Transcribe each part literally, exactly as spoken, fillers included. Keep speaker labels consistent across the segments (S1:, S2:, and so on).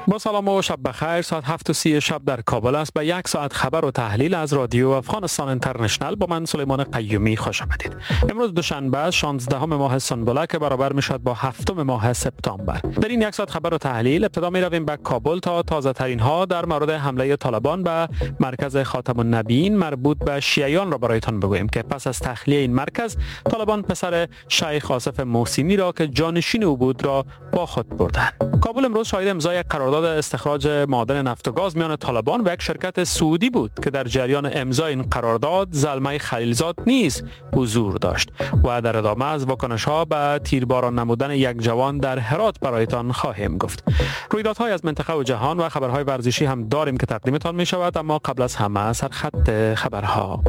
S1: با سلام و شب بخیر. ساعت هفت و سی شب در کابل است. به یک ساعت خبر و تحلیل از رادیو افغانستان اینترنشنل با من سلیمان قیومی خوش آمدید. امروز دوشنبه شانزدهم ماه سنبله که برابر می شد با هفتم ماه سپتامبر. در این یک ساعت خبر و تحلیل ابتدا می رویم به کابل تا تازه ترین ها در مورد حمله طالبان به مرکز خاتم النبیین مربوط به شیعیان را برایتان بگوییم که پس از تخلیه این مرکز طالبان پسر شیخ آصف محسنی را که جانشین او بود را با خود بردند. کابل امروز شاهد امضای قرارداد استخراج معادن نفت و گاز میان طالبان و یک شرکت سعودی بود که در جریان امضای این قرارداد زلمه خلیلزاد نیز حضور داشت و در ادامه از واکنش‌ها به تیرباران نمودن یک جوان در هرات برایتان خواهیم گفت. رویدادهای از منطقه و جهان و خبرهای ورزشی هم داریم که تقدیمتان می شود، اما قبل از همه سرخط خبرها.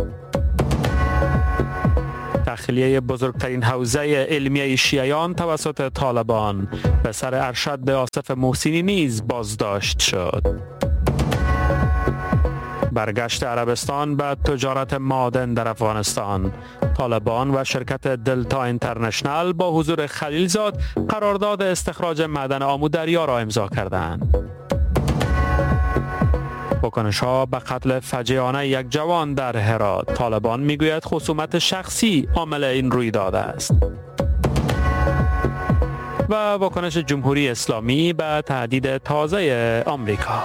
S1: تخلیه بزرگترین حوزه علمیه شیعیان توسط طالبان، پسر ارشد آصف محسنی نیز بازداشت شد. برگشت عربستان به تجارت معادن در افغانستان، طالبان و شرکت دلتا اینترنشنل با حضور خلیلزاد قرارداد استخراج معدن آمودریا را امضا کردند. واکنش‌ها به قتل فجیعانه یک جوان در هرات، طالبان میگوید خصومت شخصی عامل این رویداد است. و واکنش جمهوری اسلامی به تهدید تازه آمریکا.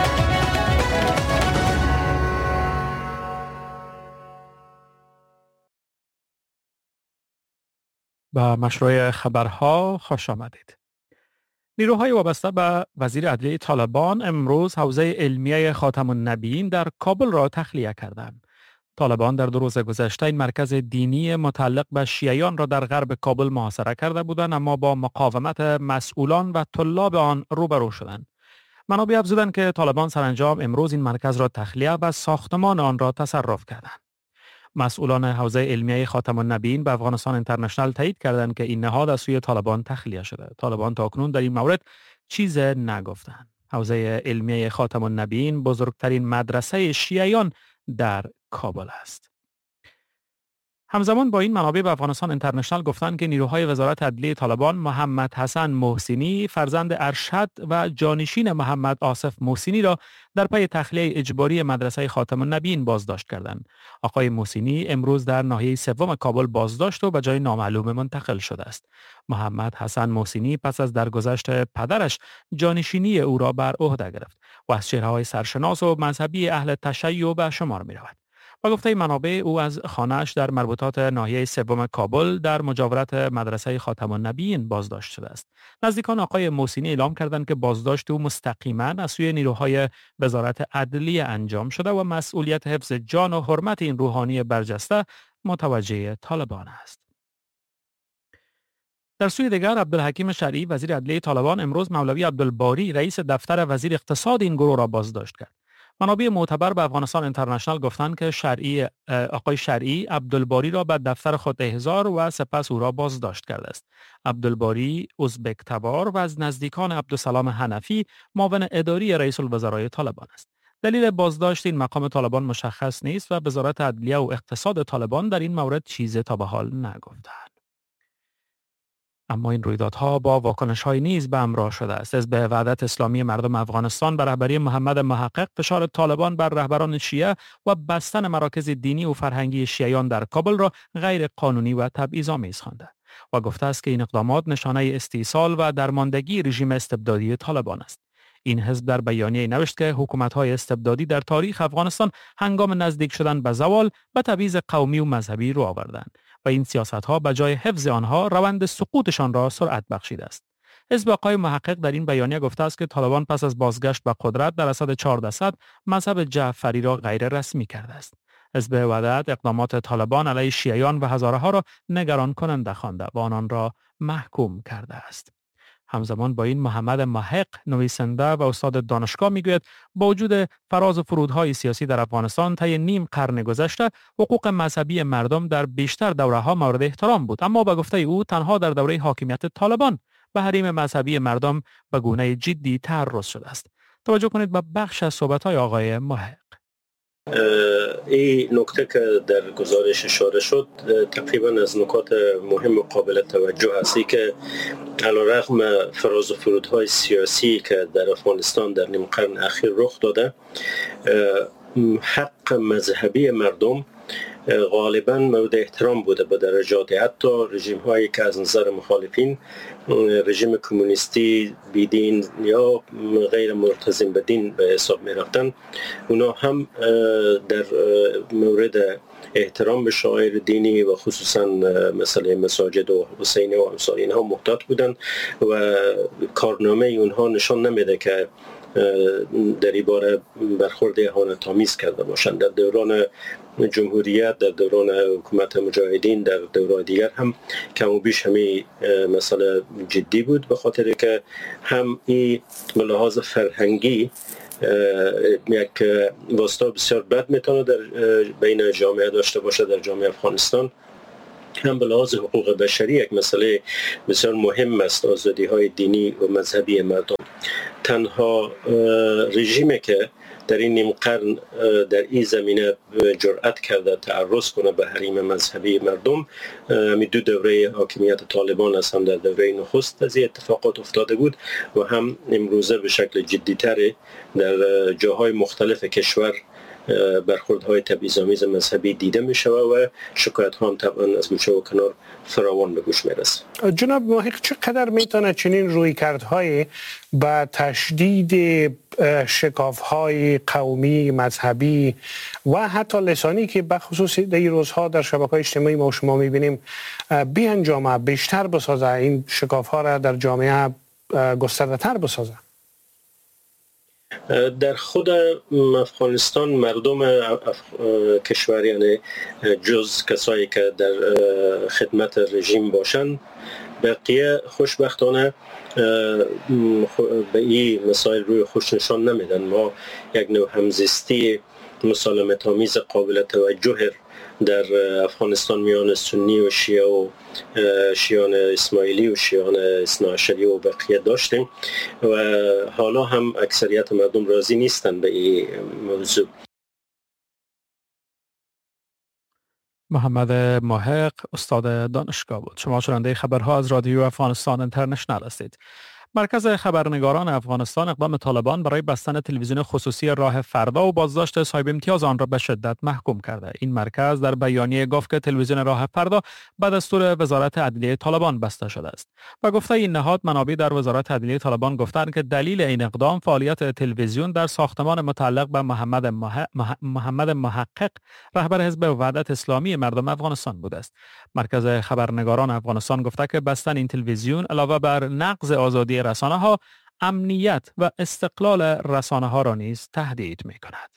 S1: به مشروع خبرها خوش آمدید. نیروهای وابسته به وزیر عدلیه طالبان امروز حوزه علمیه خاتم النبیین در کابل را تخلیه کردند. طالبان در دو روز گذشته این مرکز دینی متعلق به شیعیان را در غرب کابل محاصره کرده بودند، اما با مقاومت مسئولان و طلاب آن روبرو شدند. منابع افزودند که طالبان سرانجام امروز این مرکز را تخلیه و ساختمان آن را تصرف کردند. مسئولان حوزه علمیه خاتم النبیین به افغانستان اینترنشنل تایید کردند که این نهاد از سوی طالبان تخلیه شده. طالبان تاکنون در این مورد چیز نگفتند. حوزه علمیه خاتم النبیین بزرگترین مدرسه شیعیان در کابل است. همزمان با این منابع به افغانستان اینترنشنل گفتند که نیروهای وزارت عدلیه طالبان محمد حسن محسنی فرزند ارشد و جانشین محمد آصف محسنی را در پی تخلیه اجباری مدرسه خاتم النبیین بازداشت کردند. آقای محسنی امروز در ناحیه سوم کابل بازداشت و به جای نامعلوم منتقل شده است. محمد حسن محسنی پس از درگذشت پدرش جانشینی او را بر عهده گرفت و از چهره‌های سرشناس و مذهبی اهل تشیع به شمار می‌رود. با گفته منابع او از خانه‌اش در مربوطات ناحیه سوم کابل در مجاورت مدرسه خاتم النبیین بازداشت شده است. نزدیکان آقای محسنی اعلام کردند که بازداشت او مستقیما از سوی نیروهای وزارت عدلیه انجام شده و مسئولیت حفظ جان و حرمت این روحانی برجسته متوجه طالبان است. در سوی دیگر عبدالحکیم شرعی وزیر عدلیه طالبان امروز مولوی عبدالباری رئیس دفتر وزیر اقتصاد این گروه را بازداشت کرد. منابع معتبر به افغانستان اینترنشنل گفتند که شرعی آقای شرعی عبدالباری را به دفتر خود احضار و سپس او را بازداشت کرده است. عبدالباری ازبک تبار و از نزدیکان عبدالسلام حنفی معاون اداری رئیس الوزرای طالبان است. دلیل بازداشت این مقام طالبان مشخص نیست و وزارت عدلیه و اقتصاد طالبان در این مورد چیزی تا به حال نگفتند. اما این رویدادها با واکنش‌های نیز به همراه شده است. حزب وحدت اسلامی مردم افغانستان به رهبری محمد محقق فشار طالبان بر رهبران شیعه و بستن مراکز دینی و فرهنگی شیعیان در کابل را غیر قانونی و تبعیض‌آمیز خوانده و گفته است که این اقدامات نشانه استیصال و درماندگی رژیم استبدادی طالبان است. این حزب در بیانیه نوشت که حکومت‌های استبدادی در تاریخ افغانستان هنگام نزدیک شدن به زوال به تبعیض قومی و مذهبی رو آوردند و این سیاست‌ها به جای حفظ آنها روند سقوطشان را سرعت بخشیده است. حزب آقای محقق در این بیانیه گفته است که طالبان پس از بازگشت به قدرت در اسد چهارده صد مذهب جعفری را غیر رسمی کرده است. حزب وحدت اقدامات طالبان علیه شیعیان و هزاره‌ها را نگران کننده خوانده و آنان را محکوم کرده است. همزمان با این محمد محق نویسنده و استاد دانشگاه میگوید با وجود فراز و فرودهای سیاسی در افغانستان طی نیم قرن گذشته حقوق مذهبی مردم در بیشتر دوره‌ها مورد احترام بود، اما به گفته او تنها در دوره حاکمیت طالبان به حریم مذهبی مردم به گونه جدی تعرض شده است. توجه کنید به بخش از صحبت‌های آقای محق.
S2: این نکته که در گزارش اشاره شد تقریبا از نکات مهم و قابل توجه هستی که علیرغم فراز و فرودهای سیاسی که در افغانستان در نیم قرن اخیر رخ داده، حق مذهبی مردم غالبا مورد احترام بوده به درجات حتی رژیم هایی که از نظر مخالفین رژیم کمونیستی بیدین یا غیر مرتضی به دین به حساب می رفتن، اونا هم در مورد احترام به شعائر دینی و خصوصا مسئله مساجد و حسینی و امثال اینها محتاط بودن و کارنامه اونها نشان نمیده که در این باره برخورد اهانت‌آمیز کرده باشند. در دوران جمهوریت، در دوران حکومت مجاهدین، در دوران دیگر هم کم و بیش همین مسئله جدی بود، به خاطر که هم این به لحاظ فرهنگی یک واسطه بسیار بد میتونه در بین جامعه داشته باشه در جامعه افغانستان، هم به لحاظ حقوق بشری یک مسئله بسیار مهم است آزادی های دینی و مذهبی مردم. تنها رژیمی که در این نیم قرن در این زمینه جرأت کرده تعرض کنه به حریم مذهبی مردم می دو دوره حاکمیت طالبان است، هم در دوره نخست از این اتفاقات افتاده بود و هم امروزه به شکل جدی‌تر در جاهای مختلف کشور برخوردهای تبعیض‌آمیز مذهبی دیده می شود و شکایت ها هم طبعا از گوشه و کنار فراوان به گوش می رسه.
S3: جناب محق، چقدر میتونه چنین رویکردهای با تشدید شکاف‌های قومی، مذهبی و حتی لسانی که بخصوص در این روزها در شبکه‌های اجتماعی ما و شما می‌بینیم بیانجامه، بیشتر بسازه، این شکاف‌ها را در جامعه گسترده‌تر بسازه؟
S2: در خود افغانستان مردم اف... کشور، یعنی جز کسایی که در خدمت رژیم باشند، بقیه خوشبختانه به این مسائل روی خوش نشان نمیدن. ما یک نوع همزیستی مسالمت آمیز قابل توجه در افغانستان میان سنی و شیعه و شیعان اسماعیلی و شیعان اثنا عشری و بقیه داشتیم و حالا هم اکثریت مردم راضی نیستن به این موضوع.
S1: محمد محق استاد دانشگاه بود. شما شنونده خبرها از رادیو افغانستان اینترنشنال هستید. مرکز خبرنگاران افغانستان اقدام طالبان برای بستن تلویزیون خصوصی راه فردا و بازداشت صاحب امتیاز آن را به شدت محکوم کرده. این مرکز در بیانیه گفت که تلویزیون راه فردا به دستور وزارت عدلیه طالبان بسته شده است. و گفته این نهاد، منابع در وزارت عدلیه طالبان گفتند که دلیل این اقدام فعالیت تلویزیون در ساختمان متعلق به محمد مح... مح... محمد محقق، رهبر حزب وحدت اسلامی مردم افغانستان بوده است. مرکز خبرنگاران افغانستان گفته که بستن این تلویزیون علاوه بر نقض آزادی رسانه ها، امنیت و استقلال رسانه ها را نیز تهدید می کند.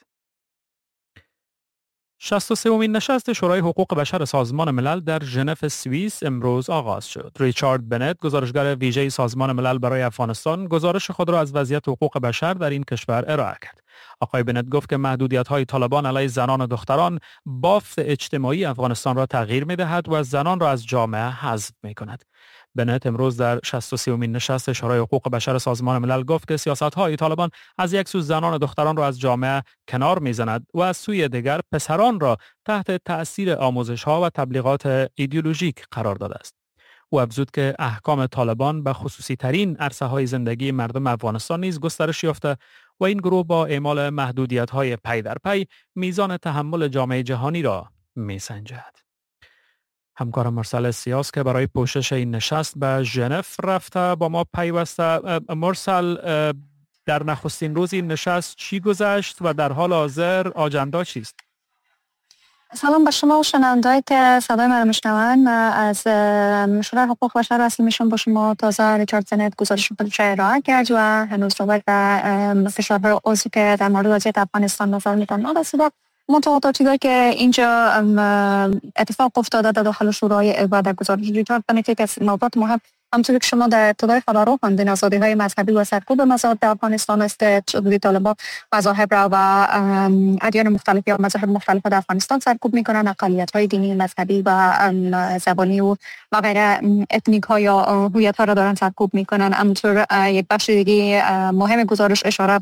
S1: شصت و سومین نشست شورای حقوق بشر سازمان ملل در ژنو سوئیس امروز آغاز شد. ریچارد بنت، گزارشگر ویژه سازمان ملل برای افغانستان، گزارش خود را از وضعیت حقوق بشر در این کشور ارائه کرد. آقای بنت گفت که محدودیت‌های طالبان علیه زنان و دختران بافت اجتماعی افغانستان را تغییر می‌دهد و زنان را از جامعه حذف می‌کند. بنت امروز در شصت و سومین نشست شورای حقوق بشر سازمان ملل گفت که سیاست‌های طالبان از یک سو زنان و دختران را از جامعه کنار می‌زند و از سوی دیگر پسران را تحت تأثیر آموزش‌ها و تبلیغات ایدئولوژیک قرار داده است. او افزود که احکام طالبان به خصوصی ترین عرصه‌های زندگی مردم افغانستان نیز گسترش یافته و این گروه با اعمال محدودیت‌های پی در پی میزان تحمل جامعه جهانی را می‌سنجد. همکارم مرسل سیاس که برای پوشش این نشست به ژنو رفته با ما پیوسته. مرسل، در نخستین روز این نشست چی گذشت و در حال حاضر آجندا چیست؟
S4: سلام به شما و شنوندهایی که صدای من میشنوند. از شورای حقوق بشر رسمی میشم با شما. تازه ریچارد بنت گزارش خودش ارائه کرد و هنوز نوبت به فشارهای عضوی که در مورد وضعیت افغانستان نظر میدن نرسیده. منتها چیزایی که اینجا اتفاق افتاده در داخل شورای و در گزارش ریچارد بنت که از موضوعات مهم، همونطوری که شما در ابتدای خبرها خواندین، آزادی‌های مذهبی و سرکوب مذاهب در افغانستان است. چگونه طالبان مذاهب را و ادیان مختلف یا مذاهب مختلف در افغانستان سرکوب می‌کنند، اقلیت‌های دینی، مذهبی و زبانی و غیره اتنیک‌ها یا هویت‌ها را دارن سرکوب می‌کنند. همونطور یک بخش دیگه مهم گزارش اشاره به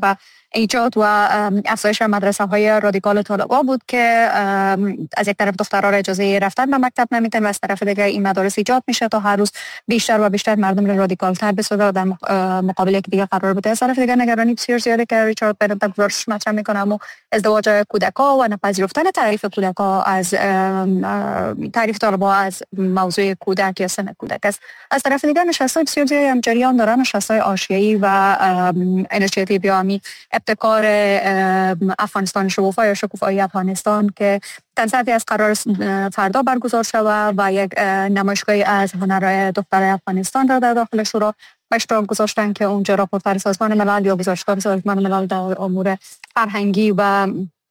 S4: ایجاد و افزایش مدرسه های رادیکال طالبان بود که از یک طرف دخترها را اجازه رفتن به مکتب نمیدن و از طرف دیگر این مدارس ایجاد میشه تا هر روز بیشتر و بیشتر مردم رادیکال تر بسازه و در مقابل یک دیگر قرار بده. از طرف دیگر نگرانی بسیار زیاده که ریچارد بنت گزارش مطرح میکنه و ازدواج کودک‌ها و نپذیرفتن تعریف کودک‌ها از تعریف طالبان از موضوع کودک یا سن کودک است. از طرف دیگر نشست‌های بسیار زیادی هم جریان دارن، نشست‌های آشیایی و اینیشیتیو یا ابتکار افغانستان شکوفا یا شکوفایی افغانستان که تنظیمی از قرار فردا برگزار شود و یک نمایشگاهی از هنرهای دخترای افغانستان را در داخل شورا به اشتراک گذاشتن که اونجا راپورتر سازمان ملل یا گزارشگر سازمان ملل در امور فرهنگی و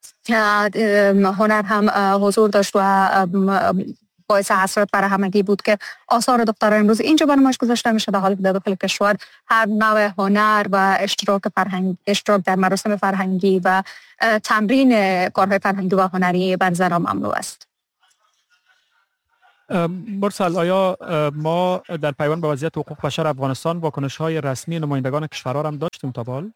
S4: هنر هم حضور داشت و باعث حسرت برای همگی بود که آثار دختران امروز اینجا به نمایش گذاشته میشه، در حالی که در داخل کشور هر نوع هنر و اشتراک فرهنگ اشتراک در مراسم فرهنگی و تمرین کارهای فرهنگی و هنری بر زنان ممنوع است.
S1: مرسل، آیا ما در پیوند به وضعیت حقوق بشر افغانستان واکنش‌های رسمی نمایندگان کشورها هم داشتیم تا به حال؟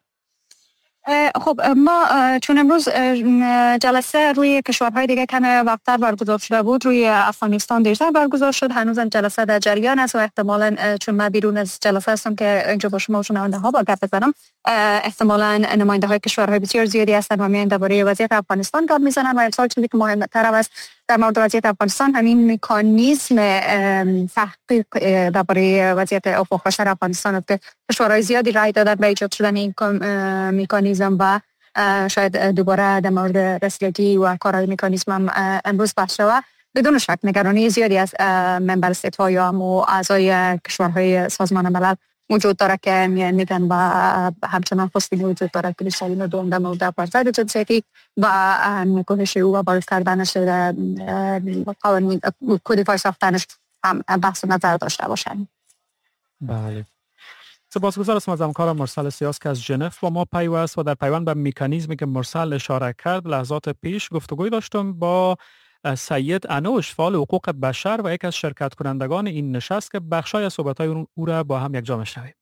S4: خب ما چون امروز جلسه روی کشورهای دیگه کمی وقت‌تر برگزار شده بود، روی افغانستان دیرتر برگزار شد، هنوزم جلسه در جریان است و احتمالاً چون من بیرون از جلسه هستم که اینجا با شما شنونده ها با گپ بزنم، احتمالاً نماینده های کشورهای بسیار زیادی هستند و میان درباره وضعیت افغانستان گپ میزنن و امسال چیزی که مهمتر است در مورد وضعیت افغانستان همین مکانیزم تحقیق درباره وضعیت حقوق بشر افغانستان است که کشورهای زیادی رای دادن به ایجاد شدن این مکانیزم و شاید دوباره در مورد رسیدگی و کارهای مکانیزم هم امروز بحث شود. بدون شک نگرانی زیادی از منبر استیت‌ها یا اعضای کشورهای سازمان ملل وجود داره که میگن و همچنان خواستین وجود داره که بیشترین دوم در مورد اپارتاید جنسیتی و کاهش او و باز کردنش قوانین کدیفای ساختنش هم بحث نظر داشته باشن.
S1: بله. سپاسگزار هستم از همکارم مرسل سیاس که از ژنو با ما پیوست و در پیوند به مکانیزمی که مرسل اشاره کرد لحظات پیش گفتگوی داشتم با سید انوش، فعال حقوق بشر و یک از شرکت کنندگان این نشست که بخشای از صحبت‌های او را با هم یک جا می‌شنویم.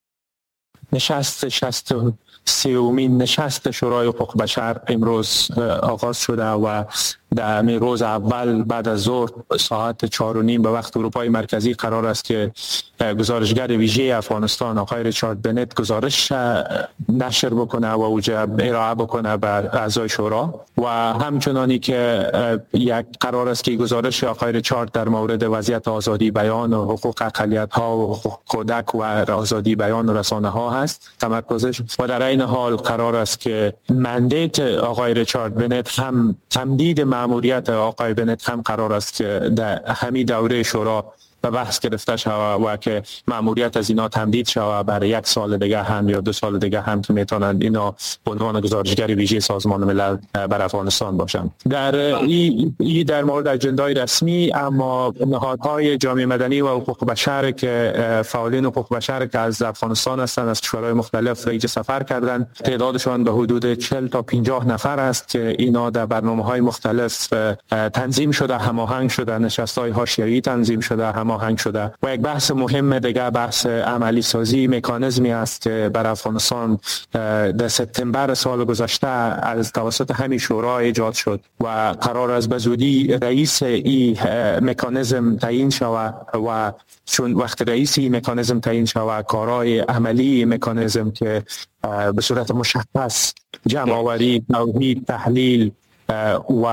S5: نشست شصت و سومین نشست شورای حقوق بشر امروز آغاز شده و در روز اول بعد از ظهر ساعت چهار و نیم به وقت اروپای مرکزی قرار است که گزارشگر ویژه افغانستان آقای ریچارد بنت گزارش نشر بکنه و اوجا ارائه بکنه بر اعضای شورا و همچنانی که یک قرار است که گزارش آقای ریچارد در مورد وضعیت آزادی بیان و حقوق اقلیت‌ها و حقوق کودک و آزادی بیان و رسانه ها هست تمرکزش و در این حال قرار است که مندیت آقای ریچارد بنت هم تمدید مأموریت آقای بنت هم قرار است که در همین دوره شورا به بحث گرفته شود و که مأموریت از اینا تمدید شود برای یک سال دیگه هم یا دو سال دیگه هم که میتونند اینا به عنوان گزارشگر ویژه سازمان ملل بر افغانستان باشند. در این ای در مورد اجندای رسمی اما نهادهای جامعه مدنی و حقوق بشر که فعالین حقوق بشر که از افغانستان هستند از کشورهای مختلف اینجا سفر کردند تعدادشان به حدود چهل تا پنجاه نفر است که اینا در برنامه‌های مختلف تنظیم شده، هماهنگ شده، نشست‌های حاشیه‌ای تنظیم شده، هماهنگ شده و یک بحث مهم دیگه بحث عملی سازی مکانیزمی است که بر افغانستان در سپتامبر سال گذشته از توسط همین شورا ایجاد شد و قرار است به زودی رئیس این مکانیزم تعیین شود و چون وقت رئیس این مکانیزم تعیین شود کارهای عملی مکانیزم که به صورت مشخص جمع آوری، توحید، تحلیل و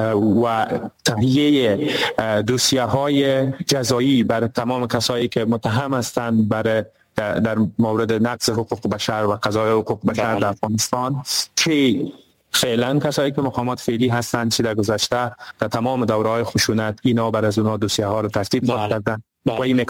S5: و تهیه دوسیه های جزایی برای تمام کسایی که متهم هستند برای در مورد نقض حقوق بشر و قضای حقوق بشر در افغانستان که فعلا کسایی که مقامات فعلی هستند چه در گذشته در تمام دوره‌های خشونت اینا بر از اونها دوسیه ها رو ترتیب دادن و این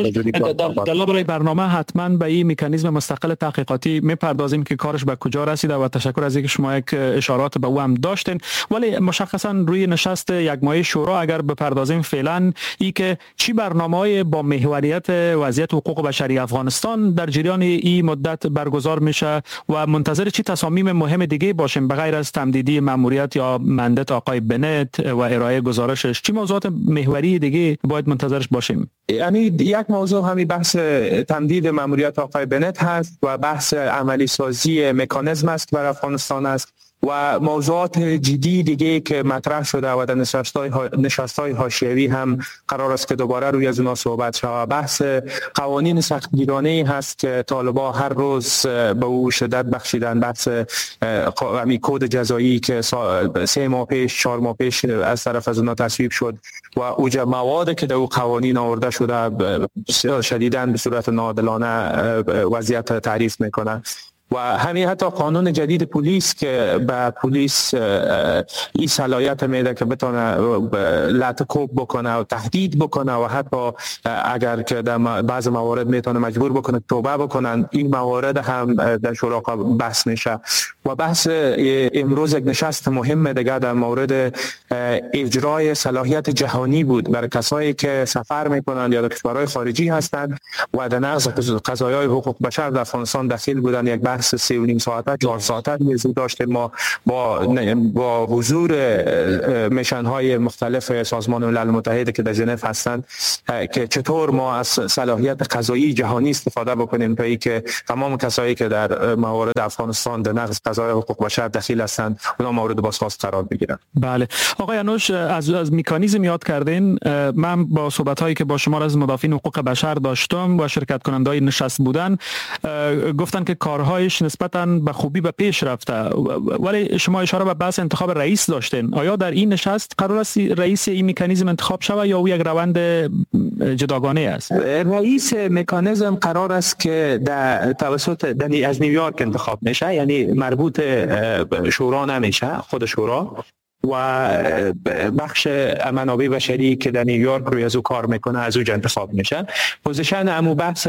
S1: در برای برنامه حتما به این مکانیزم مستقل تحقیقاتی میپردازیم که کارش به کجا رسیده و تشکر از اینکه شما یک اشارات به او هم داشتین. ولی مشخصا روی نشست یک ماهه شورا اگر بپردازیم فعلا ای که چی برنامه‌های با محوریت وضعیت حقوق بشری افغانستان در جریان این مدت برگزار میشه و منتظر چی تصامیم مهم دیگه باشیم به غیر از تمدیدی مأموریت یا مندت آقای بنت و ارائه گزارشش، چی موضوعات محوری دیگه باید منتظرش باشیم؟
S5: یعنی یک موضوع همین بحث تمدید ماموریت آقای بنت هست و بحث عملی سازی مکانیزم است که برای افغانستان است و موضوعات جدی دیگه که مطرح شده و در نشست‌های نشست‌های حاشیه‌ای هم قرار است که دوباره روی از اونها صحبت شود. بحث قوانین سختگیرانه‌ای هست که طالبان هر روز به او شدت بخشیدن. بحث همین کد جزایی که سه ماه پیش چهار ماه پیش از طرف از اونها تصویب شد و اوج مواد که در او قوانین آورده شده شدیداً به صورت ناعادلانه وضعیت تعریف میکنه. و همین حتی قانون جدید پلیس که به پلیس این صلاحیت میده که بتونه لطکوب بکنه و تهدید بکنه و حتی اگر که در بعض موارد میتونه مجبور بکنه توبه بکنن، این موارد هم در شورا بحث میشه. و بحث امروز یک نشست مهم دیگه در مورد اجرای صلاحیت جهانی بود برای کسایی که سفر میکنن یا در کشورهای خارجی هستند و در نقض قضایای حقوق بشر در افغانستان دخیل بودن. یک بحث سه و نیم ساعته چهار ساعته میزی داشتیم ما با با حضور میشن های مختلف سازمان ملل متحد که در ژنو هستند که چطور ما از صلاحیت قضایی جهانی استفاده بکنیم تا اینکه تمام کسایی که در موارد افغانستان در نقض قضای حقوق بشر دخیل هستند اونا مورد بازخواست قرار بگیرن.
S1: بله آقای انوش، از از مکانیزم یاد کردین. من با صحبت هایی که با شما از مدافعین حقوق بشر داشتم و شرکت کننده‌های نشست بودن گفتن که کارهایش نسبتاً به خوبی به پیش رفته، ولی شما اشاره به بحث انتخاب رئیس داشتین. آیا در این نشست قرار است رئیس این مکانیزم انتخاب شود یا او یک روند جداگانه است؟
S5: رئیس مکانیزم قرار است که در توسط از نیویورک انتخاب میشه، یعنی مربوط شورا نمیشه، خود شورا و بخش منابع بشری که در نیویورک روی از او کار میکنه از او انتخاب میشه. پوزیشن امو بحث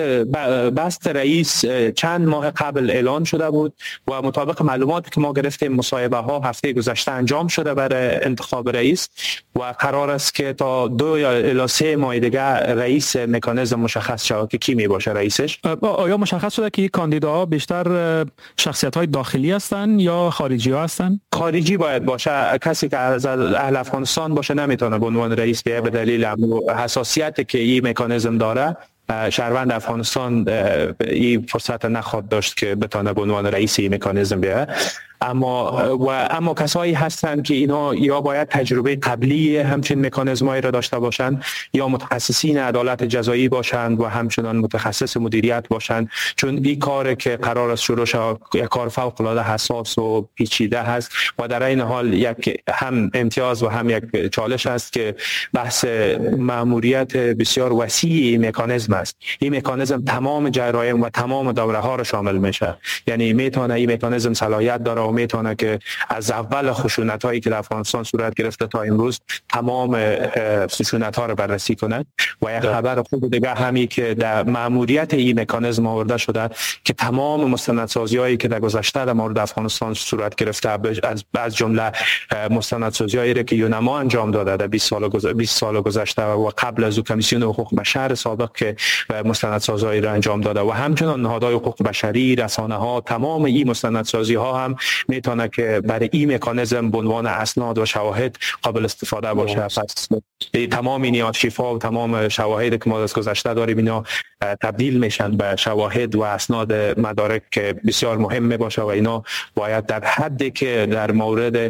S5: بست رئیس چند ماه قبل اعلان شده بود و مطابق معلوماتی که ما گرفتیم مصاحبه ها هفته گذشته انجام شده برای انتخاب رئیس و قرار است که تا دو یا الی سه ماه دیگه رئیس مکانیزم مشخص شود که کی می باشه رئیسش.
S1: آیا مشخص شده که کاندیداها بیشتر شخصیت های داخلی هستند یا خارجی ها هستند؟
S5: خارجی باید باشه. کسی که از اهل افغانستان باشه نمیتونه به عنوان رئیس بیاد به دلیل حساسیتی که این مکانیزم داره. شهروند افغانستان این فرصت نخواد داشت که بتونه به عنوان رئیس این مکانیزم بیاد. اما و اما کسایی هستند که اینا یا باید تجربه قبلی همچین مکانیزمایی را داشته باشند یا متخصصین عدالت جزایی باشند و همچنان متخصص مدیریت باشند، چون این کاری که قرار است شروع شود یک کار فوق العاده حساس و پیچیده هست و در این حال یک هم امتیاز و هم یک چالش است که بحث مأموریت بسیار وسیع این مکانیزم است. این مکانیزم تمام جرایم و تمام دوره ها را شامل میشه، یعنی میتونه این مکانیزم صلاحیت داره و میتونه که از اول خشونت هایی که در افغانستان صورت گرفته تا امروز تمام خشونت ها رو بررسی کنه. و یک خبر خوب دیگه همی که در مأموریت این مکانیزم آورده شده که تمام مستندسازی هایی که در گذشته در مورد افغانستان صورت گرفته از از جمله مستندسازی هایی که یونما انجام داده در بیست سال گذشته بیست سال گذشته و قبل از او کمیسیون حقوق بشر سابق که مستندسازی هایی را انجام داده و همچنان نهادهای حقوق بشری، رسانه ها، تمام این مستندسازی ها هم میتونه که برای این مکانیزم به عنوان اسناد و شواهد قابل استفاده باشه. پس تمام این آرشیف‌ها و تمام شواهدی که ما از گذشته داریم اینا تبدیل میشن به شواهد و اسناد مدارک که بسیار مهم باشه و اینا باید در حدی که در مورد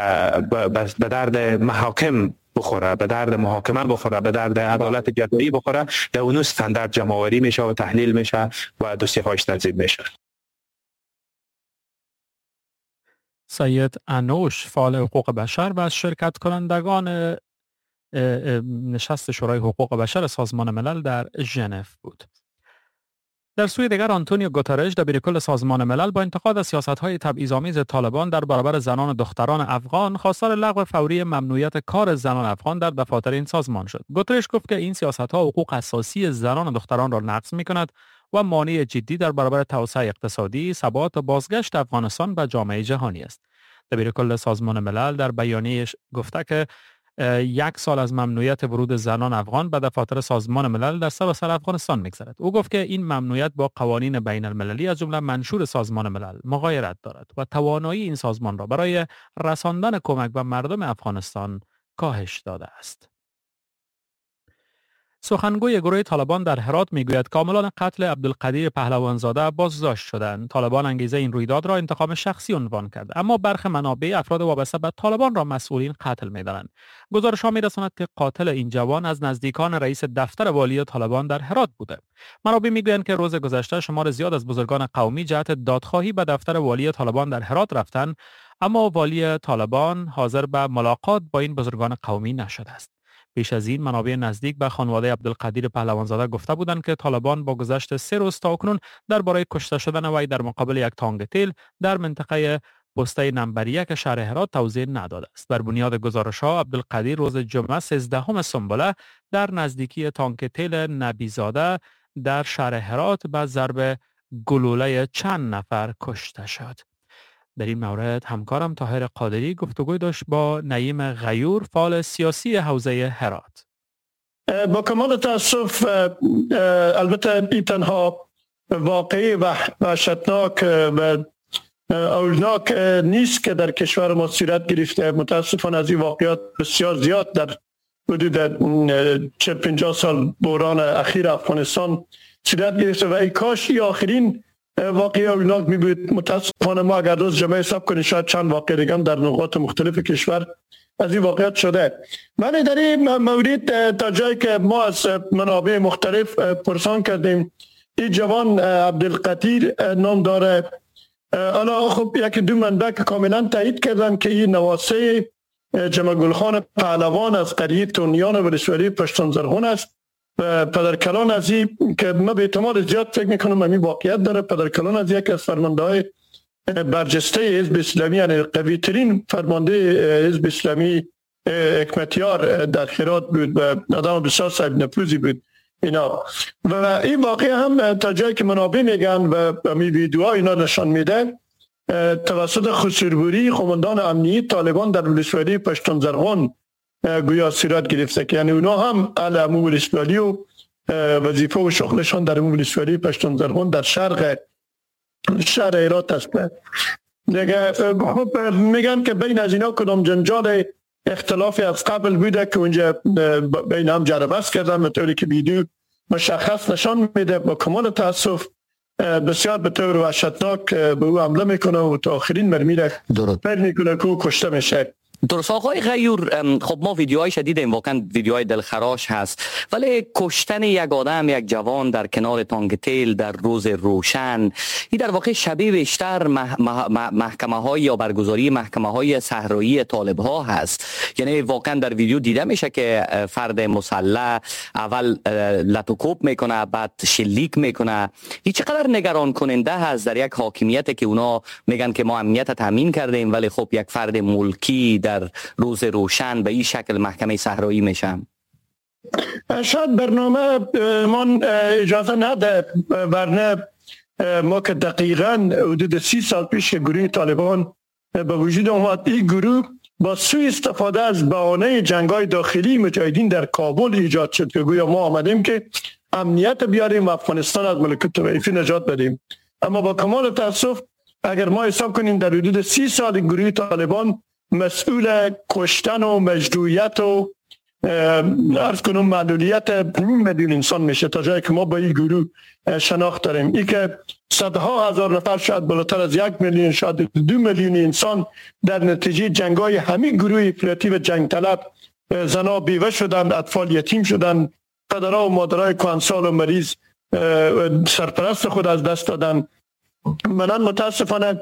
S5: به درد محاکم بخوره، به درد محاکمه بخوره، به درد عدالت جزایی بخوره، در اون استاندارد جمع‌آوری میشه و تحلیل میشه و دوسیه‌هاش تنظیم میشه.
S1: سید انوش، فعال حقوق بشر و از شرکت کنندگان نشست شورای حقوق بشر سازمان ملل در ژنو بود. در سوی دیگر آنتونیو گوترش دبیر کل سازمان ملل با انتقاد از سیاست‌های تبعیض‌آمیز طالبان در برابر زنان و دختران افغان خواستار لغو فوری ممنوعیت کار زنان افغان در دفاتر این سازمان شد. گوترش گفت که این سیاست‌ها حقوق اساسی زنان و دختران را نقض می‌کند و مانع جدی در برابر توسعه اقتصادی، ثبات و بازگشت افغانستان به جامعه جهانی است. دبیر کل سازمان ملل در بیانیه‌اش گفته که یک سال از ممنوعیت ورود زنان افغان به دفاتر سازمان ملل در سراسر افغانستان می‌گذرد. او گفت که این ممنوعیت با قوانین بین المللی از جمله منشور سازمان ملل مغایرت دارد و توانایی این سازمان را برای رساندن کمک به مردم افغانستان کاهش داده است. سخنگوی گروه طالبان در هرات میگوید کاملان قتل عبدالقدیر پهلوانزاده بازداشت شدند. طالبان انگیزه این رویداد را انتقام شخصی عنوان کرد، اما برخی منابع افراد وابسته به طالبان را مسئولین قتل می‌دانند. گزارش‌ها می‌رساند که قاتل این جوان از نزدیکان رئیس دفتر والی طالبان در هرات بوده. منابع میگویند که روز گذشته شمار زیاد از بزرگان قومی جهت دادخواهی به دفتر والی طالبان در هرات رفتند، اما والی طالبان حاضر به ملاقات با این بزرگان قومی نشده است. پیش از این منابع نزدیک به خانواده عبدالقدیر پهلوانزاده گفته بودند که طالبان با گذشت سه روز تاکنون درباره کشته شدن وی در مقابل یک تانک تیل در منطقه پسته نمبر یک شهر هرات توضیح نداده است. بر بنیاد گزارش‌ها عبدالقدیر روز جمعه سیزدهم سنبله در نزدیکی تانک تیل نبیزاده در شهر هرات به ضرب گلوله چند نفر کشته شد. در این مورد همکارم طاهر قادری گفتگوی داشت با نعیم غیور، فعال سیاسی حوزه هرات.
S6: با کمال تاسف البته این تنها واقعی و وحشتناک و اوجناک نیست که در کشور ما صورت گرفته. متاسفانه از این واقعات بسیار زیاد در حدود چهل پنجاه سال بحران اخیر افغانستان صورت گرفته و ای کاش این آخرین واقعی اوجناک می بود. متاسفانه ما اگر روز جمعه حساب کنیم شاید چند واقع دیگه در نقاط مختلف کشور از این واقعات شده. من در این مورد تا جایی که ما از منابع مختلف پرسان کردیم، این جوان عبدالقدیر نام داره. حالا خب یک دو منبع که کاملا تایید کردن که این نواسه جمع گلخان پهلوان از قریه تونیان ولسوالی پشتون زرغون است. پدرکلان از این که ما به احتمال زیاد فکر میکنم همین واقعیت داره. پدرکلان از یک از فرمانده های برجسته حزب اسلامی، یعنی قوی ترین فرمانده حزب اسلامی حکمتیار در هرات بود و آدم بسیار صاحب نفوذی بود اینا. و این واقعی هم تا جایی که منابع میگن و می ویدیوها اینا نشان میده، توسط خسروری قماندان امنیتی طالبان در ولسوالی پشتون زرغون گویا صورت گرفته که یعنی اونا هم اهل امو ولسوالی و وظیفه و شغلشان در امو ولسوالی پشتون زرغون در شرق شهر هرات است. میگن که بین از اینا کدام جنجال اختلافی از قبل بوده که اونجا بین هم جربست کردن، مطوری که ویدیو مشخص نشان میده. با کمال تاسف بسیار به طور وحشتناک به او حمله میکنه و تا آخرین مرمی را پر میکنه که او کشته میشه.
S7: درست آقای غیور، خب ما ویدیوهای شدیدیم، واقعا ویدیوهای دلخراش هست، ولی کشتن یک آدم، یک جوان در کنار تانک تیل در روز روشن، این در واقع شبیه بیشتر مح... مح... محکمه های یا برگزاری محکمه های صحرایی طالب ها هست. یعنی واقعا در ویدیو دیده میشه که فرد مسلح اول لطوکوب میکنه، بعد شلیک میکنه. این چقدر نگران کننده هست در یک حاکمیت که اونا میگن که ما امنیت تامین کردیم، ولی خب یک فرد ملکی در روز روشن به این شکل محکمه صحرایی میشم.
S6: شاید برنامه من اجازه نده، ورنه ما که دقیقاً حدود سی سال پیش که گروه طالبان به وجود آمد، این گروه با سوء استفاده از بهانه جنگ‌های داخلی مجاهدین در کابل ایجاد شد که گویا ما آمدیم که امنیت بیاریم و افغانستان از ملکوت طائفی نجات بدیم. اما با کمال تاسف اگر ما حساب کنیم در حدود سی سال گروه طالبان مسئول کشتن و مجروحیت و عرض کنم معلولیت نیم میلیون انسان میشه، تا جایی که ما با این گروه شناخت داریم. این که صدها هزار نفر، شاید بالاتر از یک میلیون، شاید دو میلیون انسان در نتیجه جنگای همین گروه افراطی و جنگ طلب، زنا بیوه شدند، اطفال یتیم شدند، پدرها و مادرای کهنسال و مریض سرپرست خود از دست دادن. منان متاسفانه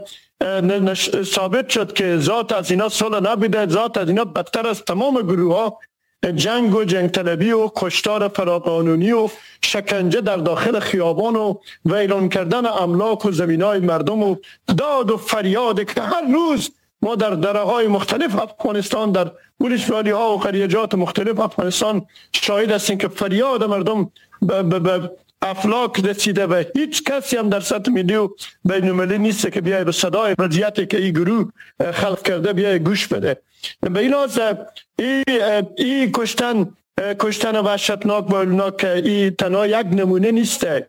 S6: ثابت شد که ذات از اینا صلح نبوده، ذات از اینا بدتر از تمام گروه ها جنگ و جنگ طلبی و کشتار فراقانونی و شکنجه در داخل خیابان و ویران کردن املاک و زمینای مردم و داد و فریاد که هر روز ما در دره های مختلف افغانستان، در ولسوالی ها و قریجات مختلف افغانستان شاهد هستیم که فریاد مردم به ب- ب- افلاک رسیده و هیچ کسی هم در سطح ملی و بین المللی نیست که بیای به صدای وضعیتی که این گروه خلق کرده بیای گوش بده. به این لحاظ این ای کشتن کشتن وحشتناک با اولناک این تنها یک نمونه نیسته.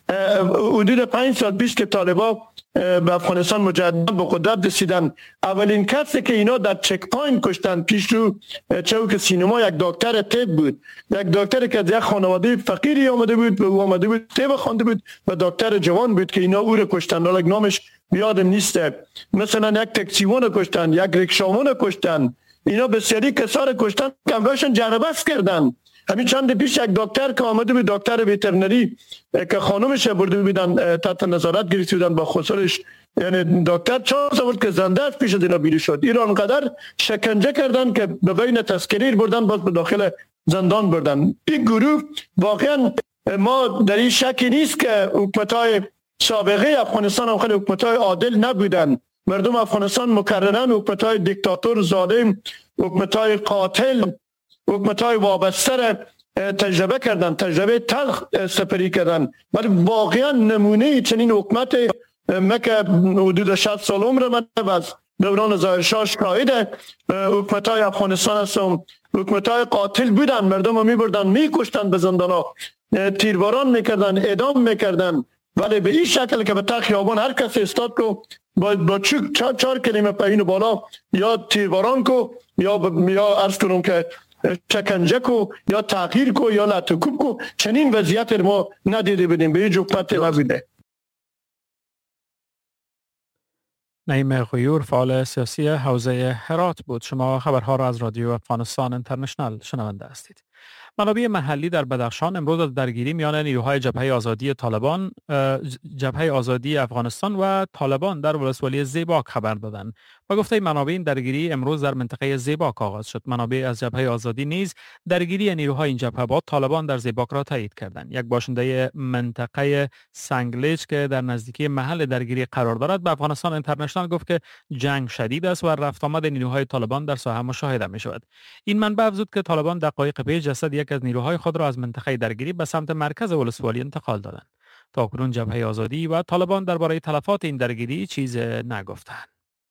S6: حدود پنج سال پیش که طالبان به افغانستان مجدد به قدرت رسیدن، اولین کسی که اینا در چک پوینت کشتن پیش رو چوک سینما یک دکتر طب بود، یک دکتر که از یک خانواده فقیری آمده بود و او آمده بود طب خوانده بود و دکتر جوان بود که اینا او رو کشتن، حالا نامش یادم نیست. مثلا یک تاکسیوان کشتن، یک ریکشاوان کشتن، اینا بسیاری کسا رو کشتن که همشون جربست کردن. همین چند پیش یک دکتر که آمده بود، دکتر وترنری که خانمش برده بودن تحت نظارت گرفته بودن با خسرش، یعنی دکتر چانس آورد که زنده است پیش از اینا بیرون شد. ایران قدر شکنجه کردن که به بین تسکیر بردن، باز به داخل زندان بردن. این گروه واقعا ما در این شکی نیست که حکومت‌های سابقه افغانستان هم خیلی حکومت‌های عادل نبودن. مردم افغانستان مکررن حکومت‌های دیکتاتور ظالم، حکومت‌های قاتل، حکومت‌های وابسته را تجربه کردن، تجربه تلخ سپری کردن. ولی واقعا نمونه چنین حکومت مکه حدود شصت سال عمر من از دوران ظاهر شاه شاهد حکومت‌های افغانستان هستم. حکومت‌های قاتل بودن، مردم رو می‌بردن می‌کشتن، به زندان‌ها تیرباران می‌کردن، اعدام می‌کردن. ولی به این شکل که به تا خیابان هر کس استاد کو با با چار, چار کلمه پایین و بالا یا تیرباران کو یا ب... یا عرض کنم که شکنجه کو یا تغییر کو یا لطکوب کو، چنین وضعیت ما ندیده بودیم، به هیچ حکومت نبوده.
S1: نعیم غیور، فعال سیاسی حوزه هرات بود. شما خبرها را از رادیو افغانستان اینترنشنال شنونده هستید. منابع محلی در بدخشان امروز از درگیری میان نیروهای جبهه آزادی طالبان جبهه آزادی افغانستان و طالبان در ولسوالی زیباک خبر دادند. با گفته منابع این درگیری امروز در منطقه زیباک آغاز شد. منابع از جبهه آزادی نیز درگیری نیروهای این جبهه با طالبان در زیباک را تایید کردند. یک باشنده منطقه سنگلیج که در نزدیکی محل درگیری قرار دارد به افغانستان اینترنشنال گفت که جنگ شدید است و رفت آمد نیروهای طالبان در ساحه مشاهده می شود. این منبع افزود که طالبان دقایق پیش جسد یک از نیروهای خود را از منطقه درگیری به سمت مرکز ولسوالی انتقال دادند. تاکنون جبهه آزادی و طالبان درباره تلفات این درگیری چیز نگفتند.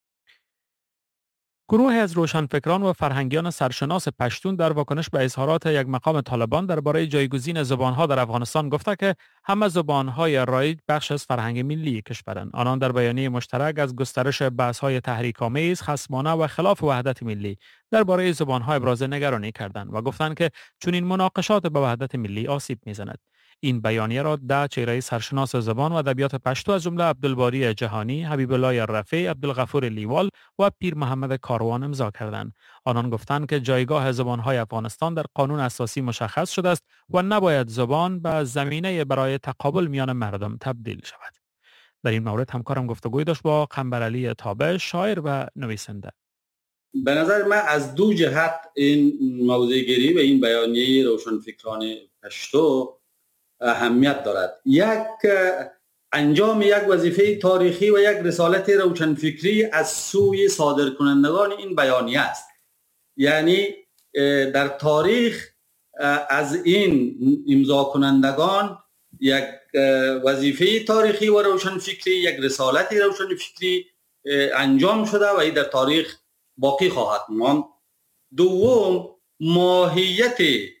S1: گروهی از روشنفکران و فرهنگیان سرشناس پشتون در واکنش به اظهارات یک مقام طالبان درباره جایگزین زبانها در افغانستان گفته که همه زبانهای رایج بخش از فرهنگ ملی کشورند. آنان در بیانیه مشترک از گسترش بحث‌های تحریک‌آمیز، خصمانه و خلاف وحدت ملی درباره زبانها ابراز نگرانی کردند و گفتند که چنین مناقشات به وحدت ملی آسیب می‌زند. این بیانیه را ده چهره سرشناس زبان و ادبیات پشتو از جمله عبدالباری جهانی، حبیب الله رفیع، عبدالغفور لیوال و پیر محمد کاروان امضا کردند. آنان گفتند که جایگاه زبانهای افغانستان در قانون اساسی مشخص شده است و نباید زبان به زمینه برای تقابل میان مردم تبدیل شود. در این مورد همکارم گفتگوی داشت با قنبرعلی تابع، شاعر و نویسنده.
S8: به نظر من از دو جهت این موضوع گیری و این بیانیه روشنفکران پشتو اهمیت دارد. یک انجام یک وظیفه تاریخی و یک رسالت روشنفکری از سوی صادرکنندگان این بیانیه است. یعنی در تاریخ از این امضا کنندگان یک وظیفه تاریخی و روشنفکری، یک رسالت روشنفکری انجام شده و این در تاریخ باقی خواهد ماند. دوم، ماهیت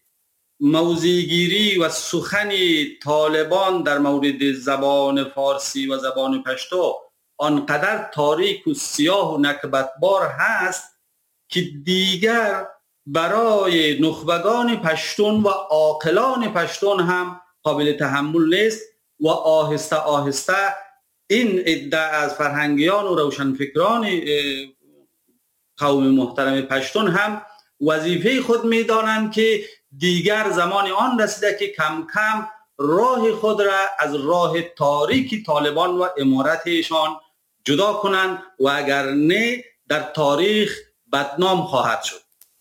S8: موضع‌گیری و سخن طالبان در مورد زبان فارسی و زبان پشتو آنقدر تاریک و سیاه و نکبتبار هست که دیگر برای نخبگان پشتون و عاقلان پشتون هم قابل تحمل نیست و آهسته آهسته این عده از فرهنگیان و روشنفکران قوم محترم پشتون هم وظیفه خود می‌دانند که دیگر زمان آن رسیده که کم کم راه خود را از راه تاریکی طالبان و امارتشان جدا کنند و اگر نه در تاریخ بدنام خواهد شد.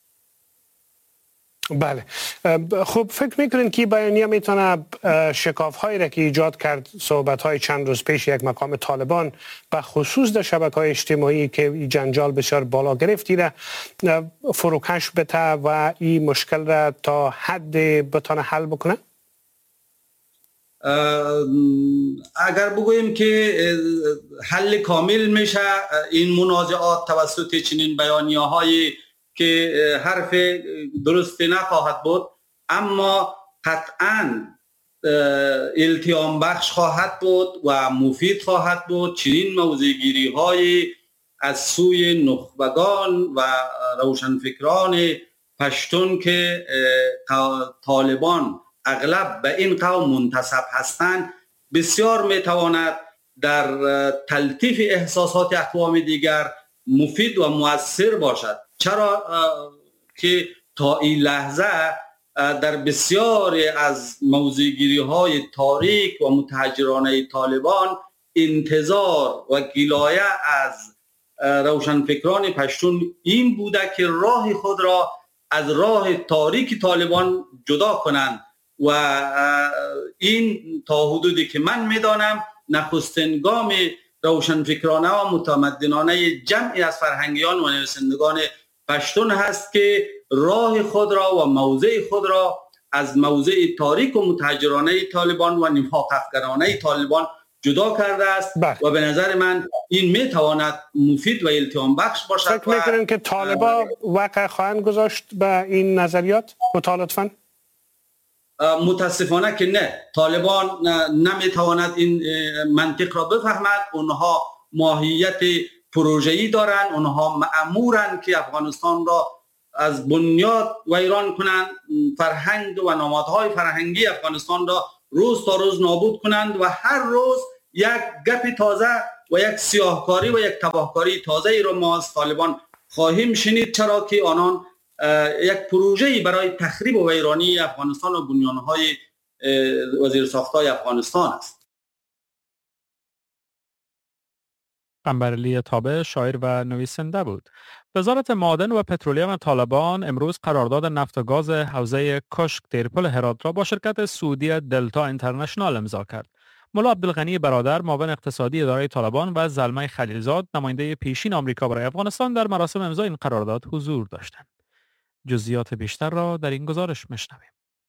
S3: بله، خب فکر میکنین که بیانیه میتونه شکاف هایی را که ایجاد کرد صحبت های چند روز پیش یک مقام طالبان به خصوص در شبکه های اجتماعی که این جنجال بسیار بالا گرفتی را فروکش بده و این مشکل را تا حد بتونه حل بکنه؟
S8: اگر بگوییم که حل کامل میشه این منازعات توسط چنین بیانیه های که حرف درستی نخواهد بود، اما قطعاً التیام بخش خواهد بود و مفید خواهد بود. چنین موضع‌گیری های از سوی نخبگان و روشنفکران پشتون که طالبان اغلب به این قوم منتسب هستند بسیار میتواند در تلطیف احساسات اقوام دیگر مفید و مؤثر باشد. چرا که تا این لحظه در بسیاری از موضع‌گیری های تاریک و متحجرانه طالبان انتظار و گلایه از روشنفکران پشتون این بوده که راه خود را از راه تاریک طالبان جدا کنند و این تا حدودی که من میدانم نخستین گام روشنفکرانه و متمدنانه جمعی از فرهنگیان و نویسندگان پشتون هست که راه خود را و موضع خود را از موضع تاریک و متحجرانه طالبان و نفاق افکرانه طالبان جدا کرده است بخ. و به نظر من این میتواند مفید و التیام بخش باشد.
S3: فکر میکنین که طالبان وقع خواهند گذاشت به این نظریات مطالعاً؟
S8: متاسفانه که نه، طالبان نمیتواند این منطق را بفهمد. اونها ماهیت پروژه‌ای دارند، اونها مأمورند که افغانستان را از بنیاد ویران کنند، فرهنگ و نمادهای فرهنگی افغانستان را روز تا روز نابود کنند و هر روز یک گپ تازه و یک سیاهکاری و یک تباهکاری تازه ای را ما از طالبان خواهیم شنید، چرا که آنان یک پروژه‌ای برای تخریب و ویرانی افغانستان و بنیانهای وزیرساخت‌های افغانستان است.
S1: قنبرعلی تابع شاعر و نویسنده بود. وزارت معادن و پترولیوم طالبان امروز قرارداد نفت و گاز حوزه کشک دیرپل هرات را با شرکت سعودی دلتا اینترنشنال امضا کرد. ملا عبدالغنی برادر معاون اقتصادی اداره طالبان و زلمه خلیلزاد نماینده پیشین آمریکا برای افغانستان در مراسم امضای این قرارداد حضور داشتند. جزئیات بیشتر را در این گزارش میشنویم.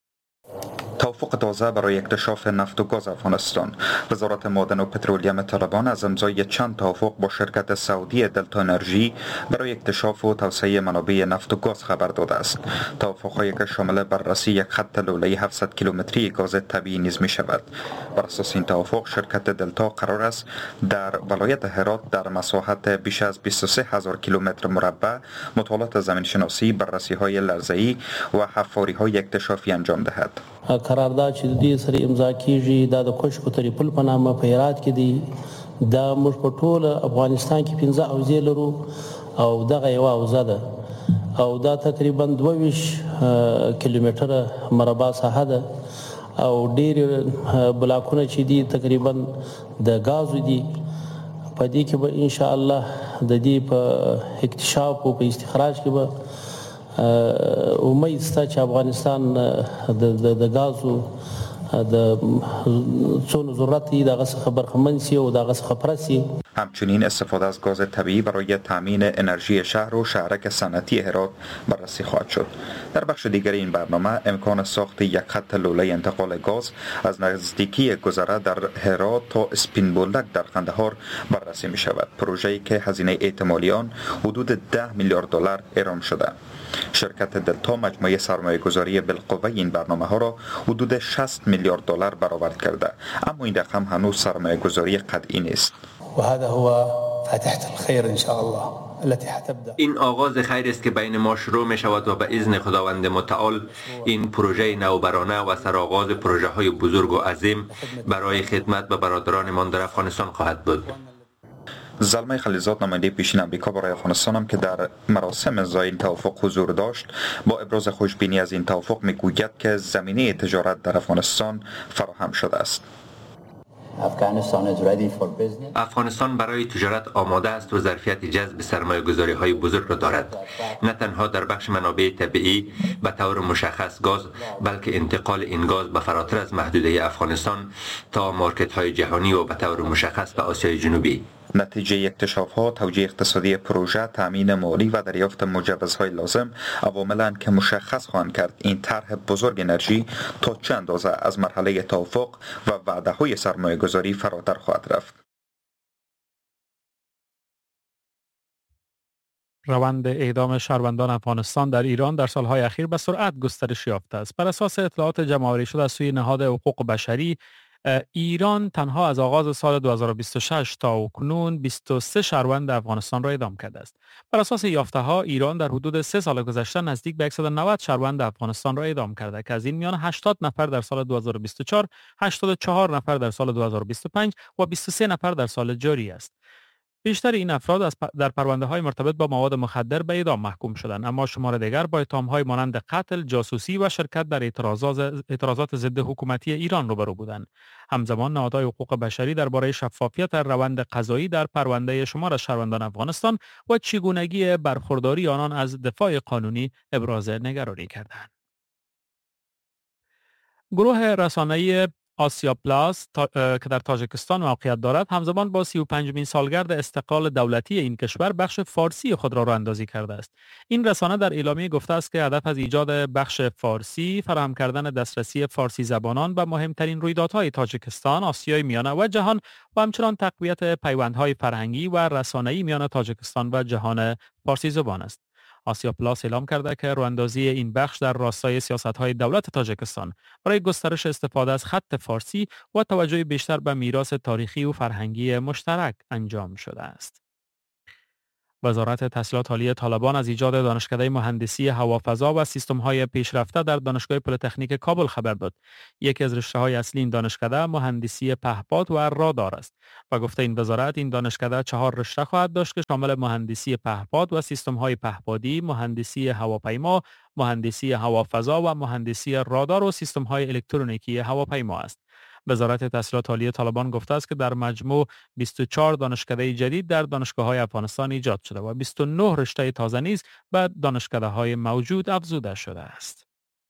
S9: توافق تازه برای اکتشاف نفت و گاز افغانستان. وزارت معادن و پترولیوم طالبان از امضای چند توافق با شرکت سعودی دلتا انرژی برای اکتشاف و توسعه منابع نفت و گاز خبر داده است. توافق‌هایی که شامل بررسی یک خط لوله‌ای هفتصد کیلومتری گاز طبیعی نیز می شود. بر اساس این توافق شرکت دلتا قرار است در ولایت هرات در مساحت بیش از بیست و سه هزار کیلومتر مربع مطالعات زمین‌شناسی، بررسی‌های لرزه‌ای و حفاری‌های اکتشافی انجام دهد.
S10: قرارداد چې د دې سره امضا کیږي دا د کوشکو تریپل په نامه په هرات کې دی. دا موږ په ټول افغانستان کې پنځه حوزې لرو او دغه یوه حوزه ده او دا تقریبا دوه ویشت کیلومتره مربع ساحه ده او ډېر بلاکونه چې دي تقریبا د غازو دي. په دې کې به ان شاء الله د دې په اکتشاف او په استخراج کې به امید شته چې افغانستان د د غازو د څونو ضرورت دی دغه څخه برخمن شي او دغه څخه پرسي.
S9: همچنین استفاده از گاز طبیعی برای تامین انرژی شهر و شهرک صنعتی هرات بررسی خواهد شد. در بخش دیگر این برنامه امکان ساخت یک خط لوله انتقال گاز از نزدیکی گذره در هرات تا اسپین بولک در قندهار بررسی می شود. پروژه‌ای که هزینه احتمالی آن حدود ده میلیارد دلار اعلام شده. شرکت دلتا مجموعه سرمایه‌گذاری بالقوه این برنامه ها را حدود شصت میلیارد دلار برآورد کرده، اما این رقم هنوز سرمایه‌گذاری قطعی نیست.
S10: و هذا هو فاتحة الخير ان شاء الله التي حتبدا.
S11: این آغاز خیر است که بین ما شروع می شود و به اذن خداوند متعال این پروژه نوبرانه و سرآغاز پروژه های بزرگ و عظیم برای خدمت به برادرانمان در افغانستان خواهد بود.
S9: زلمه خلیلزاد نماینده پیشین آمریکا برای افغانستان هم که در مراسم امضای این توافق حضور داشت با ابراز خوشبینی از این توافق میگوید که زمینه تجارت در افغانستان فراهم شده است.
S11: افغانستان برای تجارت آماده است و ظرفیت جذب سرمایه‌گذاری های بزرگ را دارد، نه تنها در بخش منابع طبیعی به طور مشخص گاز، بلکه انتقال این گاز به فراتر از محدوده افغانستان تا مارکت های جهانی و به طور مشخص به آسیای جنوبی.
S9: نتیجه اکتشاف ها، توجیه اقتصادی پروژه، تامین مالی و دریافت مجوزهای لازم عواملند که مشخص خواهند کرد این طرح بزرگ انرژی تا چه اندازه از مرحله توافق و وعده های سرمایه گذاری فراتر خواهد رفت.
S1: روند اعدام شهروندان افغانستان در ایران در سالهای اخیر به سرعت گسترش یافته است. بر اساس اطلاعات جمع‌آوری شده از سوی نهاد حقوق بشری، ایران تنها از آغاز سال دو هزار و بیست و شش تا اکنون بیست و سه شهروند افغانستان را اعدام کرده است. بر اساس یافته‌ها ایران در حدود سه سال گذشته نزدیک به صد و نود شهروند افغانستان را اعدام کرده که از این میان هشتاد نفر در سال دو هزار و بیست و چهار، هشتاد و چهار نفر در سال دو هزار و بیست و پنج و بیست و سه نفر در سال جاری است. بیشتر این افراد از در پرونده های مرتبط با مواد مخدر به اعدام محکوم شدند، اما شمار دیگر با اتهام های مانند قتل، جاسوسی و شرکت در اعتراضات اعتراضات ضد حکومتی ایران روبرو بودند. همزمان نهادهای حقوق بشری درباره شفافیت روند قضایی در پرونده شمار از شهروندان افغانستان و چگونگی برخورداری آنان از دفاع قانونی ابراز نگرانی کردند. گروه رسانه‌ای آسیا پلاس تا، که در تاجیکستان موقعیت دارد همزمان با سی و پنجمین سالگرد استقلال دولتی این کشور بخش فارسی خود را راه اندازی کرده است. این رسانه در اعلامیه گفته است که هدف از ایجاد بخش فارسی فراهم کردن دسترسی فارسی زبانان به مهمترین رویدادهای تاجیکستان، آسیای میانه و جهان و همچنان تقویت پیوندهای فرهنگی و رسانه‌ای میان تاجیکستان و جهان فارسی زبان است. آسیا پلاس اعلام کرده که راه‌اندازی این بخش در راستای سیاست‌های دولت تاجیکستان برای گسترش استفاده از خط فارسی و توجه بیشتر به میراث تاریخی و فرهنگی مشترک انجام شده است. وزارت تحصیلات عالی طالبان از ایجاد دانشکده مهندسی هوافضا و سیستم‌های پیشرفته در دانشگاه پلی‌تکنیک کابل خبر داد. یکی از رشته‌های اصلی این دانشکده مهندسی پهپاد و رادار است. و گفته این وزارت این دانشکده چهار رشته خواهد داشت که شامل مهندسی پهپاد و سیستم‌های پهپادی، مهندسی هواپیما، مهندسی هوافضا و مهندسی رادار و سیستم‌های الکترونیکی هواپیما است. وزارت تحصیلات عالی طالبان گفته است که در مجموع بیست و چهار دانشکده جدید در دانشگاه‌های افغانستان ایجاد شده و بیست و نه رشته تازه نیز به دانشکده‌های موجود افزوده شده است.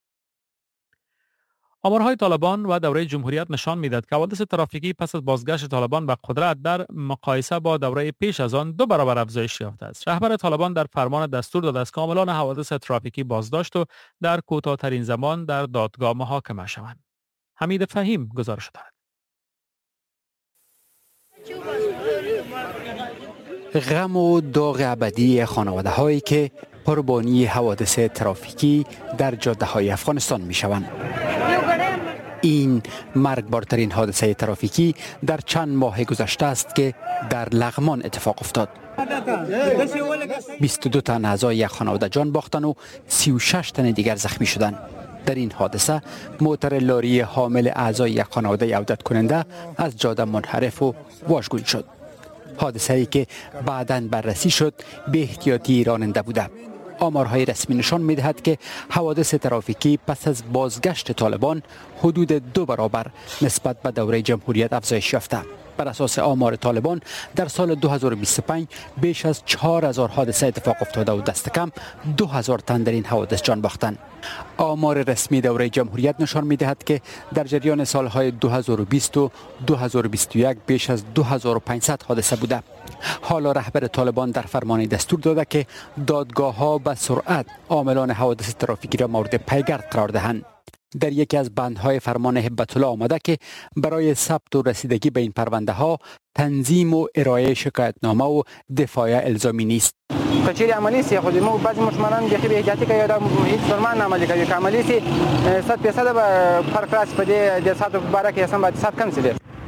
S1: آمارهای طالبان و دوره جمهوریت نشان می‌دهد که حوادث ترافیکی پس از بازگشت طالبان به قدرت در مقایسه با دوره پیش از آن دو برابر افزایش یافته است. رهبر طالبان در فرمان دستور داده است که عاملان حوادث ترافیکی بازداشت و در کوتاه‌ترین زمان در دادگاه محاکمه شوند. حمید فهیم گزارش دارد.
S12: غم و داغ ابدی خانواده هایی که قربانی حوادث ترافیکی در جاده های افغانستان می شوند. این مرگبارترین حادثه ترافیکی در چند ماه گذشته است که در لغمان اتفاق افتاد. بیست و دو تن اعضای یک خانواده جان باختند و سی و شش تن دیگر زخمی شدند. در این حادثه موتور لاری حامل اعضای یک خانواده عودت کننده از جاده منحرف و واژگون شد. حادثه ای که بعداً بررسی شد به احتیاطی راننده بوده. آمارهای رسمی نشان می‌دهد که حوادث ترافیکی پس از بازگشت طالبان حدود دو برابر نسبت به دوره جمهوریت افزایش یافته. بر اساس آمار طالبان در سال دو هزار و بیست و پنج بیش از چهار هزار حادثه اتفاق افتاده و دست کم دو هزار تن در این حوادث جان باختند. آمار رسمی دوره جمهوریت نشان می‌دهد که در جریان سالهای دو هزار و بیست و دو هزار و بیست و یک بیش از دو هزار و پانصد حادثه بوده. حالا رهبر طالبان در فرمان دستور داده که دادگاه‌ها به سرعت عاملان حوادث ترافیکی را مورد پیگرد قرار دهند. در یکی از بندهای فرمان هبت الله آمده که برای ثبت و رسیدگی به این پرونده ها تنظیم و ارائه شکایتنامه و دفاع الزامی نیست.
S13: کچری عملی سی خود ما بعضی مشمنان بخی به احتیاطی که یادم هیچ فرمان عملی کوي که عملی سی صد درصد به فرق راست په دې د ساتو باره کې اصلا باید صد کم سي.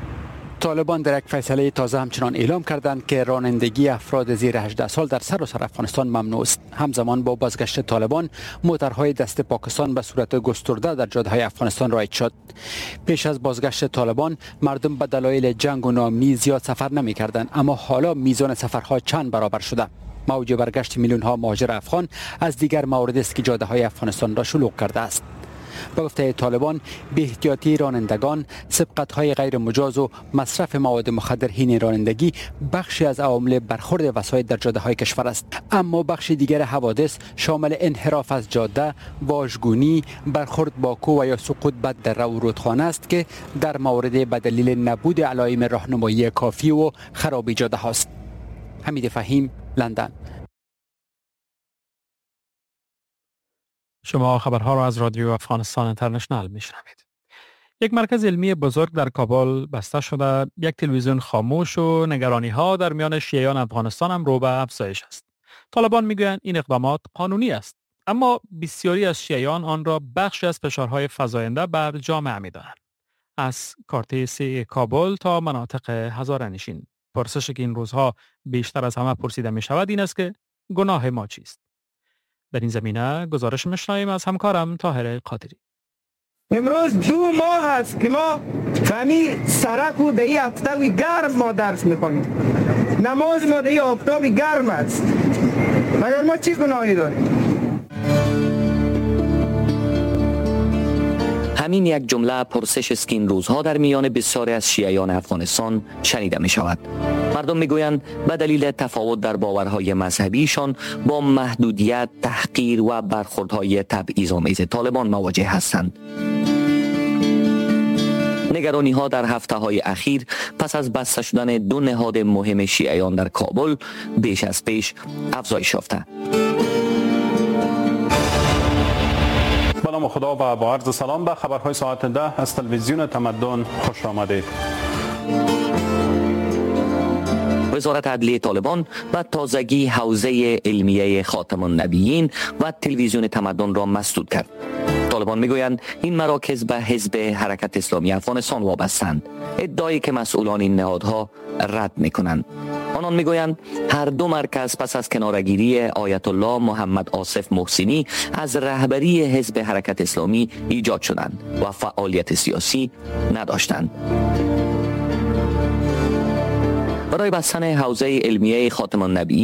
S12: طالبان در یک فیصله تازه همچنان اعلام کردند که رانندگی افراد زیر هجده سال در سراسر افغانستان ممنوع است. همزمان با بازگشت طالبان موتورهای دست پاکستان به صورت گسترده در جاده‌های افغانستان رایج شد. پیش از بازگشت طالبان مردم به دلایل جنگ و ناامنی زیاد سفر نمی‌کردند، اما حالا میزان سفرها چند برابر شده. موج برگشت میلیون ها مهاجر افغان از دیگر موارد است که جاده‌های افغانستان را شلوغ کرده است. به گفته طالبان به احتیاطی رانندگان، سبقت‌های غیر مجاز و مصرف مواد مخدر حین رانندگی بخشی از عوامل برخورد وسایط در جاده‌های کشور است. اما بخش دیگر حوادث شامل انحراف از جاده، واژگونی، برخورد با کو و یا سقوط بد در رو و رودخانه است که در موارد به دلیل نبود علائم راهنمایی کافی و خرابی جاده هاست. حمید فهیم، لندن.
S1: شما خبرها را از رادیو افغانستان اینترنشنال میشنوید. یک مرکز علمی بزرگ در کابل بسته شده، یک تلویزیون خاموش و نگرانی ها در میان شیعیان افغانستان هم رو به افزایش است. طالبان میگویند این اقدامات قانونی است، اما بسیاری از شیعیان آن را بخشی از فشارهای فزاینده بر جامعه می‌دانند. از کارت کابل تا مناطق هزاره‌نشین، پرسشی که این روزها بیشتر از همه پرسیده می شود این است که گناه ما چیست؟ در این زمینه گزارش می‌شنویم از همکارم طاهر قادری.
S14: امروز دو ماه است که ما فهمی سرک و دهی آفتابی گرم ما درس می‌خونیم. نماز ما دهی آفتابی گرم است. مگر ما چی گناهی داریم؟
S7: همین یک جمله پرسش است که این روزها در میان بسیاری از شیعیان افغانستان شنیده می شود. مردم می گویند به دلیل تفاوت در باورهای مذهبیشان با محدودیت، تحقیر و برخوردهای تبعیض‌آمیز طالبان مواجه هستند. نگرانی ها در هفته های اخیر پس از بسته شدن دو نهاد مهم شیعیان در کابل بیش از پیش افزایش یافته.
S15: سلام خدا و با عرض سلام به خبرهای ساعت ده از تلویزیون تمدن خوش آمدید.
S7: وزارت عدلیه طالبان و تازگی حوزه علمیه خاتم النبیین و تلویزیون تمدن را مسدود کرد. طالبان میگویند این مراکز به حزب حرکت اسلامی افغانستان وابستند، ادعایی که مسئولان این نهادها رد میکنند. آنان میگویند هر دو مرکز پس از کنارگیری آیت الله محمد آصف محسنی از رهبری حزب حرکت اسلامی ایجاد شدند و فعالیت سیاسی نداشتند. برای بستن حوزه علمیه خاتم النبیین